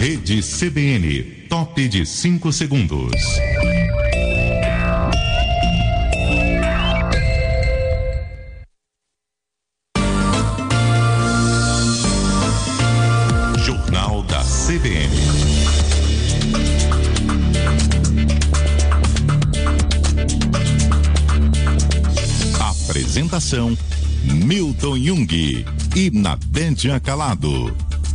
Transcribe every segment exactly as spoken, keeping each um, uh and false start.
Rede C B N, top de cinco segundos. Jornal da C B N. Apresentação: Milton Jung e Nadédia Calado.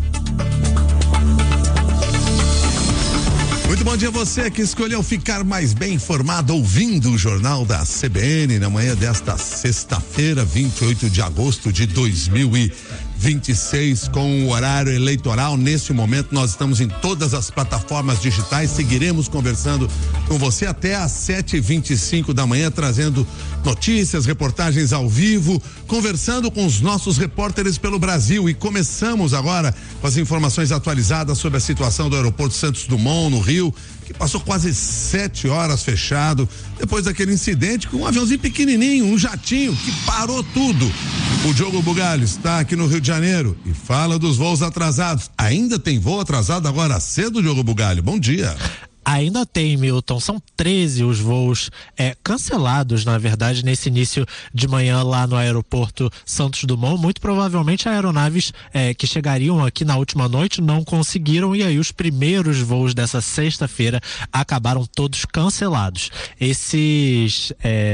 Muito bom dia a você que escolheu ficar mais bem informado ouvindo o Jornal da C B N na manhã desta sexta-feira, vinte e oito de agosto de dois mil e vinte e seis, com o horário eleitoral. Neste momento nós estamos em todas as plataformas digitais, seguiremos conversando com você até às sete e vinte e cinco da manhã, trazendo notícias, reportagens ao vivo, conversando com os nossos repórteres pelo Brasil. E começamos agora com as informações atualizadas sobre a situação do aeroporto Santos Dumont, no Rio, que passou quase sete horas fechado, depois daquele incidente com um aviãozinho pequenininho, um jatinho, que parou tudo. O Diogo Bugalho está aqui no Rio de Janeiro e fala dos voos atrasados. Ainda tem voo atrasado agora cedo, Diogo Bugalho? Bom dia. Ainda tem, Milton, são treze os voos é, cancelados, na verdade, nesse início de manhã lá no aeroporto Santos Dumont. Muito provavelmente aeronaves é, que chegariam aqui na última noite não conseguiram, e aí os primeiros voos dessa sexta-feira acabaram todos cancelados. Esses,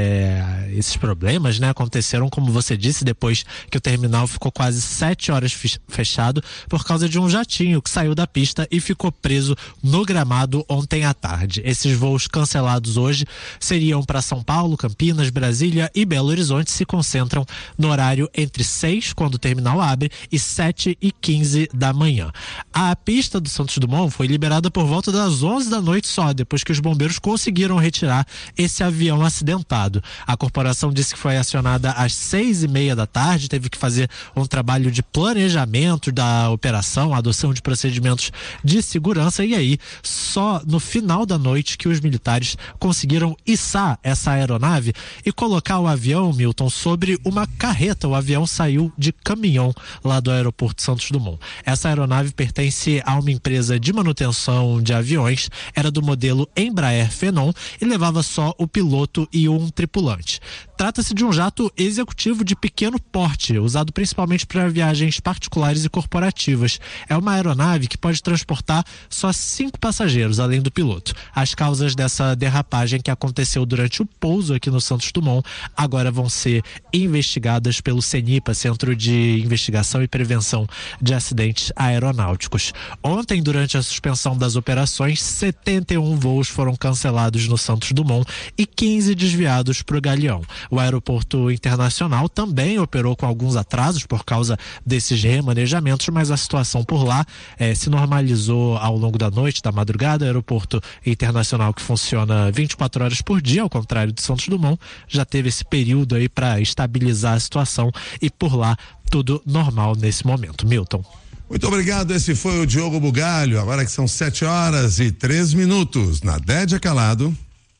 é, esses problemas, né, aconteceram, como você disse, depois que o terminal ficou quase sete horas fechado por causa de um jatinho que saiu da pista e ficou preso no gramado ontem à tarde. Esses voos cancelados hoje seriam para São Paulo, Campinas, Brasília e Belo Horizonte, se concentram no horário entre seis, quando o terminal abre, e sete e quinze da manhã. A pista do Santos Dumont foi liberada por volta das onze da noite só, depois que os bombeiros conseguiram retirar esse avião acidentado. A corporação disse que foi acionada às seis e meia da tarde, teve que fazer um trabalho de planejamento da operação, adoção de procedimentos de segurança, e aí só no final da noite que os militares conseguiram içar essa aeronave e colocar o avião, Milton, sobre uma carreta. O avião saiu de caminhão lá do aeroporto Santos Dumont. Essa aeronave pertence a uma empresa de manutenção de aviões, era do modelo Embraer Phenom e levava só o piloto e um tripulante. Trata-se de um jato executivo de pequeno porte, usado principalmente para viagens particulares e corporativas. É uma aeronave que pode transportar só cinco passageiros, além do piloto. As causas dessa derrapagem que aconteceu durante o pouso aqui no Santos Dumont agora vão ser investigadas pelo CENIPA, Centro de Investigação e Prevenção de Acidentes Aeronáuticos. Ontem, durante a suspensão das operações, setenta e um voos foram cancelados no Santos Dumont e quinze desviados para o Galeão. O aeroporto internacional também operou com alguns atrasos por causa desses remanejamentos, mas a situação por lá eh, se normalizou ao longo da noite, da madrugada. O aeroporto internacional, que funciona vinte e quatro horas por dia, ao contrário do Santos Dumont, já teve esse período aí para estabilizar a situação, e por lá tudo normal nesse momento. Milton. Muito obrigado, esse foi o Diogo Bugalho. Agora que são sete horas e três minutos, Nadédia Calado.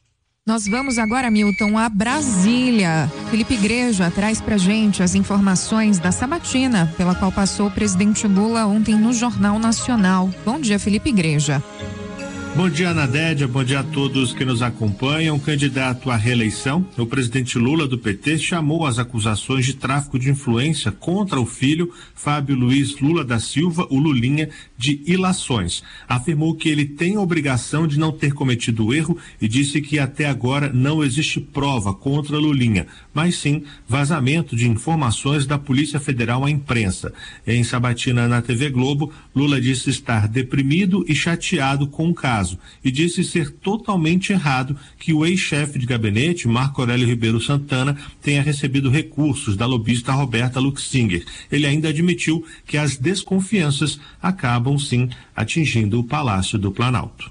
Nós vamos agora, Milton, a Brasília. Felipe Igreja traz pra gente as informações da sabatina pela qual passou o presidente Lula ontem no Jornal Nacional. Bom dia, Felipe Igreja. Bom dia, Nadédia, bom dia a todos que nos acompanham. Candidato à reeleição, o presidente Lula do P T chamou as acusações de tráfico de influência contra o filho, Fábio Luiz Lula da Silva, o Lulinha, de ilações. Afirmou que ele tem a obrigação de não ter cometido erro e disse que até agora não existe prova contra Lulinha, mas sim vazamento de informações da Polícia Federal à imprensa. Em sabatina na T V Globo, Lula disse estar deprimido e chateado com o caso e disse ser totalmente errado que o ex-chefe de gabinete, Marco Aurélio Ribeiro Santana, tenha recebido recursos da lobista Roberta Luxinger. Ele ainda admitiu que as desconfianças acabam sim atingindo o Palácio do Planalto.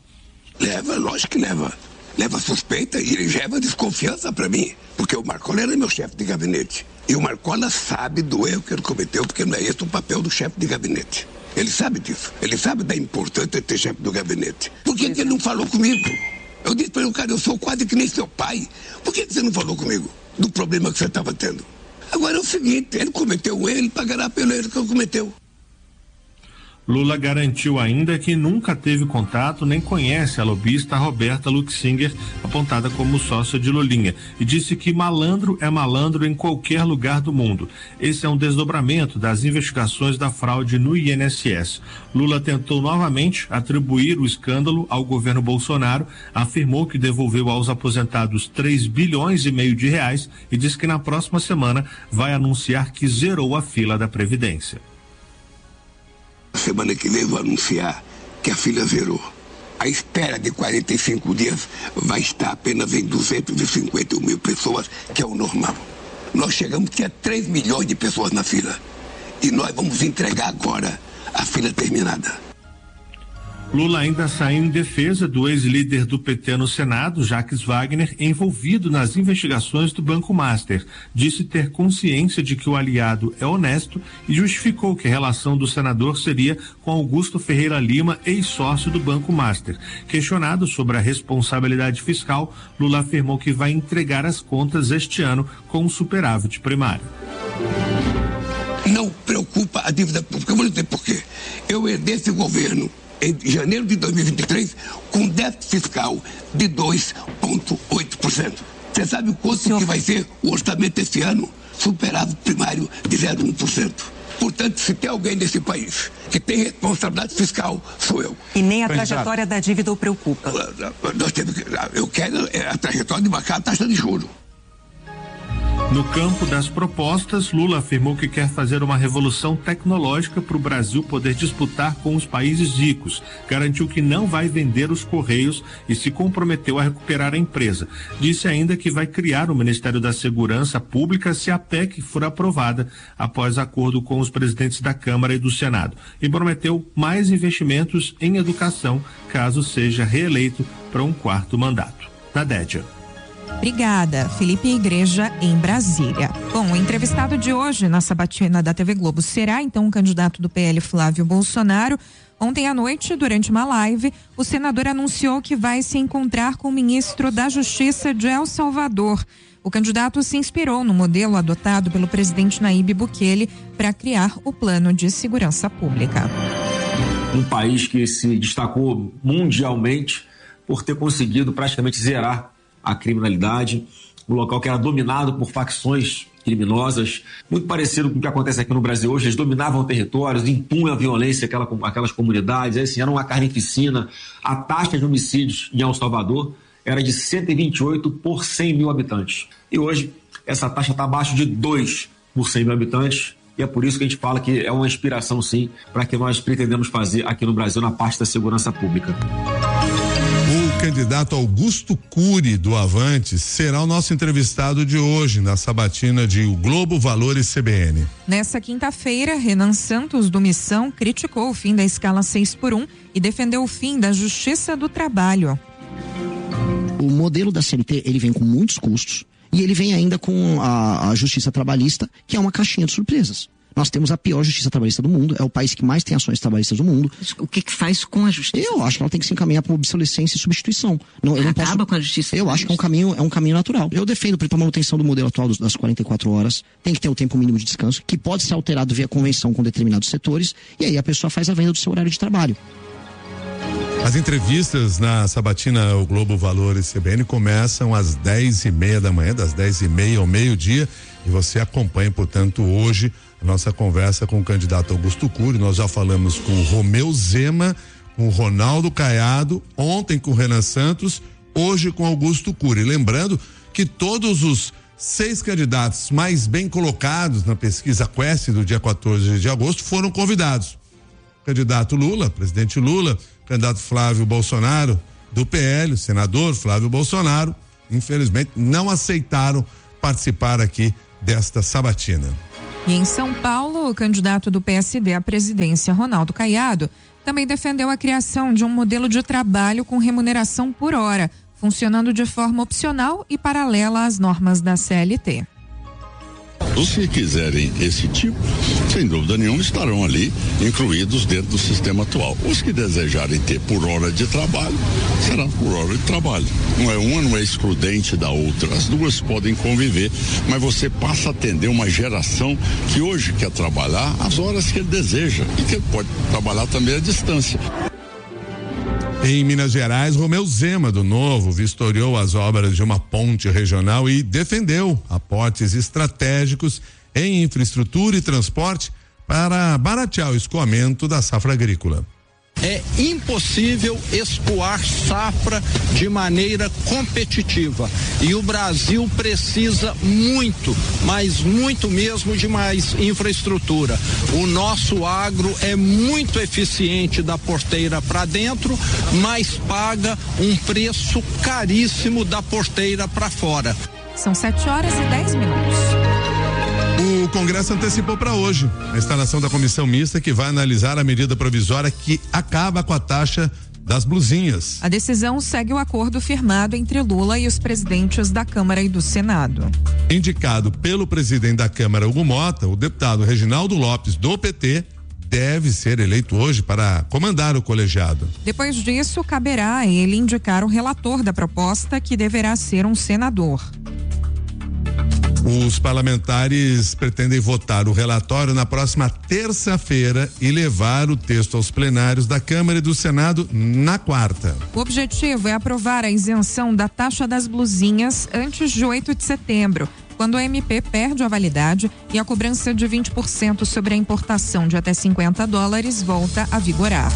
Leva, lógico que leva. Leva suspeita e ele leva desconfiança para mim, porque o Marcola era meu chefe de gabinete. E o Marcola sabe do erro que ele cometeu, porque não é esse o papel do chefe de gabinete. Ele sabe disso. Ele sabe da importância de ter chefe do gabinete. Por que, que ele não falou comigo? Eu disse para ele, cara, eu sou quase que nem seu pai. Por que, que você não falou comigo do problema que você estava tendo? Agora é o seguinte, ele cometeu um erro, ele pagará pelo erro que ele cometeu. Lula garantiu ainda que nunca teve contato nem conhece a lobista Roberta Luxinger, apontada como sócia de Lulinha, e disse que malandro é malandro em qualquer lugar do mundo. Esse é um desdobramento das investigações da fraude no I N S S. Lula tentou novamente atribuir o escândalo ao governo Bolsonaro, afirmou que devolveu aos aposentados três bilhões e meio de reais e disse que na próxima semana vai anunciar que zerou a fila da Previdência. Semana que vem eu vou anunciar que a fila zerou. A espera de quarenta e cinco dias vai estar apenas em duzentos e cinquenta mil pessoas, que é o normal. Nós chegamos, tinha três milhões de pessoas na fila. E nós vamos entregar agora a fila terminada. Lula ainda saiu em defesa do ex-líder do P T no Senado, Jacques Wagner, envolvido nas investigações do Banco Master. Disse ter consciência de que o aliado é honesto e justificou que a relação do senador seria com Augusto Ferreira Lima, ex-sócio do Banco Master. Questionado sobre a responsabilidade fiscal, Lula afirmou que vai entregar as contas este ano com um superávit primário. Não preocupa a dívida pública. Eu vou dizer por quê. Eu herdei esse governo em janeiro de dois mil e vinte e três, com déficit fiscal de dois vírgula oito por cento. Você sabe o quanto Senhor... que vai ser o orçamento esse ano? Superávit primário de zero vírgula um por cento. Portanto, se tem alguém nesse país que tem responsabilidade fiscal, sou eu. E nem a trajetória da dívida o preocupa? Nós temos que, eu quero a trajetória de baixar a taxa de juros. No campo das propostas, Lula afirmou que quer fazer uma revolução tecnológica para o Brasil poder disputar com os países ricos. Garantiu que não vai vender os Correios e se comprometeu a recuperar a empresa. Disse ainda que vai criar o Ministério da Segurança Pública se a P E C for aprovada, após acordo com os presidentes da Câmara e do Senado. E prometeu mais investimentos em educação, caso seja reeleito para um quarto mandato. Nadédia. Obrigada, Felipe Igreja, em Brasília. Bom, o entrevistado de hoje na sabatina da T V Globo será então o candidato do P L, Flávio Bolsonaro. Ontem à noite, durante uma live, o senador anunciou que vai se encontrar com o ministro da Justiça de El Salvador. O candidato se inspirou no modelo adotado pelo presidente Nayib Bukele para criar o Plano de Segurança Pública. Um país que se destacou mundialmente por ter conseguido praticamente zerar a criminalidade, um local que era dominado por facções criminosas, muito parecido com o que acontece aqui no Brasil hoje. Eles dominavam territórios, impunham a violência àquela, àquelas comunidades, assim, era uma carnificina. A taxa de homicídios em El Salvador era de cento e vinte e oito por cem mil habitantes. E hoje essa taxa está abaixo de dois por cem mil habitantes, e é por isso que a gente fala que é uma inspiração, sim, para que nós pretendemos fazer aqui no Brasil na parte da segurança pública. O candidato Augusto Cury, do Avante, será o nosso entrevistado de hoje na sabatina de O Globo, Valor e C B N. Nessa quinta-feira, Renan Santos, do Missão, criticou o fim da escala seis por um e defendeu o fim da Justiça do Trabalho. O modelo da C L T, ele vem com muitos custos e ele vem ainda com a, a Justiça Trabalhista, que é uma caixinha de surpresas. Nós temos a pior justiça trabalhista do mundo, é o país que mais tem ações trabalhistas do mundo. O que que faz com a justiça? Eu acho que ela tem que se encaminhar para obsolescência e substituição. Não, eu não Acaba posso... com a justiça Eu acho que é um caminho, é um caminho natural. Eu defendo para a manutenção do modelo atual dos, das quarenta e quatro horas, tem que ter o tempo mínimo de descanso, que pode ser alterado via convenção com determinados setores, e aí a pessoa faz a venda do seu horário de trabalho. As entrevistas na sabatina O Globo, Valor e C B N começam às dez e meia da manhã, das dez e meia ao meio-dia, e você acompanha, portanto, hoje a nossa conversa com o candidato Augusto Cury. Nós já falamos com o Romeu Zema, com o Ronaldo Caiado, ontem com o Renan Santos, hoje com Augusto Cury. Lembrando que todos os seis candidatos mais bem colocados na pesquisa Quest do dia quatorze de agosto foram convidados. Candidato Lula, presidente Lula, candidato Flávio Bolsonaro, do P L, senador Flávio Bolsonaro, infelizmente não aceitaram participar aqui desta sabatina. E em São Paulo, o candidato do P S D à presidência, Ronaldo Caiado, também defendeu a criação de um modelo de trabalho com remuneração por hora, funcionando de forma opcional e paralela às normas da C L T. Os que quiserem esse tipo, sem dúvida nenhuma, estarão ali incluídos dentro do sistema atual. Os que desejarem ter por hora de trabalho, será por hora de trabalho. Não é uma, não é excludente da outra. As duas podem conviver, mas você passa a atender uma geração que hoje quer trabalhar as horas que ele deseja e que ele pode trabalhar também à distância. Em Minas Gerais, Romeu Zema, do Novo, vistoriou as obras de uma ponte regional e defendeu aportes estratégicos em infraestrutura e transporte para baratear o escoamento da safra agrícola. É impossível escoar safra de maneira competitiva e o Brasil precisa muito, mas muito mesmo de mais infraestrutura. O nosso agro é muito eficiente da porteira para dentro, mas paga um preço caríssimo da porteira para fora. São sete horas e dez minutos. O Congresso antecipou para hoje a instalação da comissão mista que vai analisar a medida provisória que acaba com a taxa das blusinhas. A decisão segue o acordo firmado entre Lula e os presidentes da Câmara e do Senado. Indicado pelo presidente da Câmara, Hugo Mota, o deputado Reginaldo Lopes, do P T, deve ser eleito hoje para comandar o colegiado. Depois disso, caberá a ele indicar o relator da proposta, que deverá ser um senador. Os parlamentares pretendem votar o relatório na próxima terça-feira e levar o texto aos plenários da Câmara e do Senado na quarta. O objetivo é aprovar a isenção da taxa das blusinhas antes de oito de setembro, quando a M P perde a validade e a cobrança de vinte por cento sobre a importação de até cinquenta dólares volta a vigorar.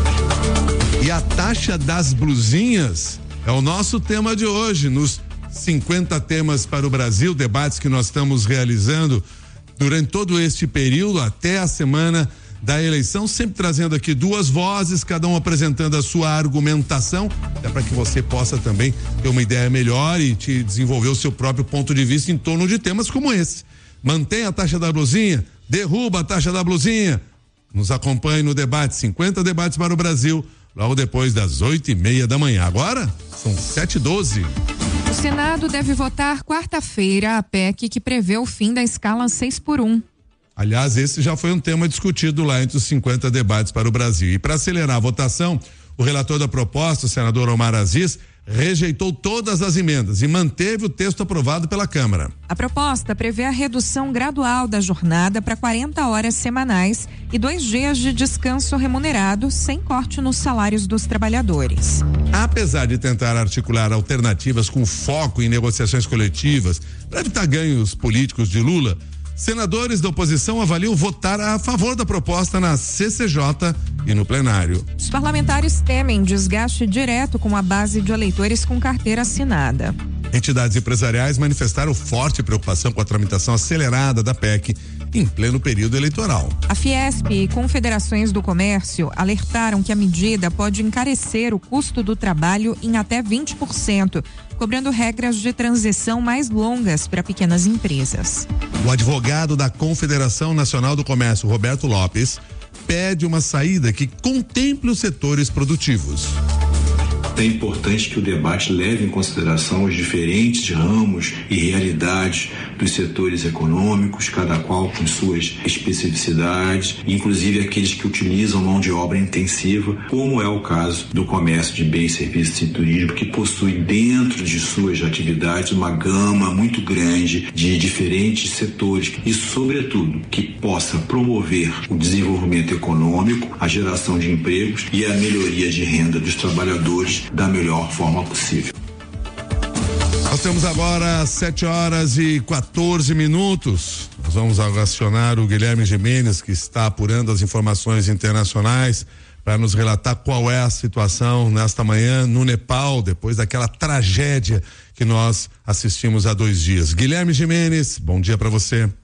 E a taxa das blusinhas é o nosso tema de hoje, nos cinquenta temas para o Brasil, debates que nós estamos realizando durante todo este período até a semana da eleição, sempre trazendo aqui duas vozes, cada um apresentando a sua argumentação, até para que você possa também ter uma ideia melhor e te desenvolver o seu próprio ponto de vista em torno de temas como esse. Mantém a taxa da blusinha, derruba a taxa da blusinha. Nos acompanhe no debate, cinquenta debates para o Brasil, logo depois das oito e meia da manhã. Agora são sete e doze. O Senado deve votar quarta-feira a P E C que prevê o fim da escala seis por um. Aliás, esse já foi um tema discutido lá entre os cinquenta debates para o Brasil. E para acelerar a votação, o relator da proposta, o senador Omar Aziz, rejeitou todas as emendas e manteve o texto aprovado pela Câmara. A proposta prevê a redução gradual da jornada para quarenta horas semanais e dois dias de descanso remunerado, sem corte nos salários dos trabalhadores. Apesar de tentar articular alternativas com foco em negociações coletivas para evitar ganhos políticos de Lula, senadores da oposição avaliam votar a favor da proposta na C C J e no plenário. Os parlamentares temem desgaste direto com a base de eleitores com carteira assinada. Entidades empresariais manifestaram forte preocupação com a tramitação acelerada da P E C em pleno período eleitoral. A Fiesp e confederações do comércio alertaram que a medida pode encarecer o custo do trabalho em até vinte por cento, cobrando regras de transição mais longas para pequenas empresas. O advogado da Confederação Nacional do Comércio, Roberto Lopes, pede uma saída que contemple os setores produtivos. É importante que o debate leve em consideração os diferentes ramos e realidades dos setores econômicos, cada qual com suas especificidades, inclusive aqueles que utilizam mão de obra intensiva, como é o caso do comércio de bens, serviços e turismo, que possui dentro de suas atividades uma gama muito grande de diferentes setores e, sobretudo, que possa promover o desenvolvimento econômico, a geração de empregos e a melhoria de renda dos trabalhadores da melhor forma possível. Nós temos agora sete horas e quatorze minutos. Nós vamos acionar o Guilherme Gimenez, que está apurando as informações internacionais, para nos relatar qual é a situação nesta manhã no Nepal, depois daquela tragédia que nós assistimos há dois dias. Guilherme Gimenez, bom dia para você.